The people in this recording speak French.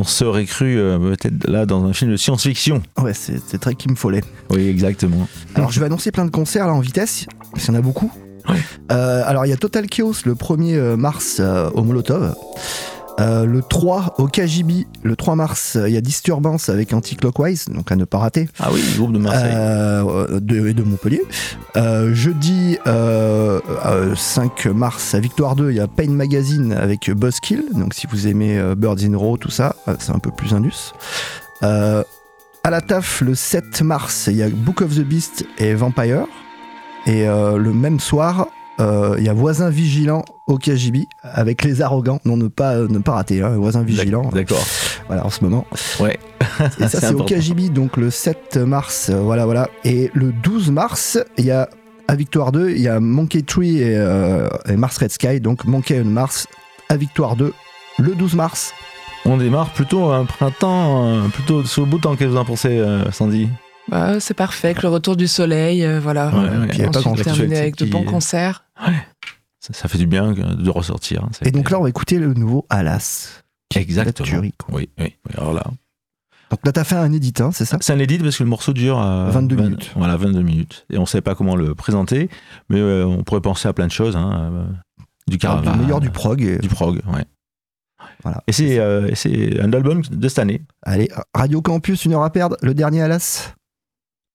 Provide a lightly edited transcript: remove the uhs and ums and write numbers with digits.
On serait cru peut-être là dans un film de science-fiction. Ouais, c'est très Kim Follet. Oui, exactement. Alors je vais annoncer plein de concerts là en vitesse, parce qu'il y en a beaucoup. Ouais. Alors il y a Total Chaos le 1er mars au Molotov. Le 3 au KGB, le 3 mars, il y a Disturbance avec Anti-Clockwise, donc à ne pas rater. Ah oui, le groupe de Marseille. De Montpellier. Jeudi 5 mars à Victoire 2, il y a Pain Magazine avec Buzzkill, donc si vous aimez Birds in Row, tout ça, c'est un peu plus indus. À la TAF, le 7 mars, il y a Book of the Beast et Vampire. Et le même soir, il y a Voisin Vigilant au KGB avec Les Arrogants. Non, ne pas rater, hein, Voisin Vigilant. D'accord. Voilà, en ce moment. Ouais. Et ça, c'est au important. KGB, donc le 7 mars. Voilà. Et le 12 mars, il y a à Victoire 2, il y a Monkey Tree et Mars Red Sky. Donc Monkey on Mars à Victoire 2, le 12 mars. On démarre plutôt un printemps, plutôt sous le beau temps. Qu'est-ce que vous en pensez, Sandy? Bah, c'est parfait, avec le retour du soleil, voilà. Ouais, puis il y a pas Ensuite, grand-chose terminer avec de qui- bons concerts. Ouais. Ça fait du bien de ressortir. Hein. Et donc là, on va écouter le nouveau Alas. Exactement. La tuerie, quoi. Oui. Alors là, Donc là, t'as fait un édit, hein, c'est ça? c'est un edit parce que le morceau dure 22 minutes. Voilà, 22 minutes. Et on ne sait pas comment le présenter, mais on pourrait penser à plein de choses. Hein, du Caravane. Le meilleur du prog. Du prog, ouais. Voilà. Et c'est un album de cette année. Allez, Radio Campus, 1 heure à perdre, le dernier Alas.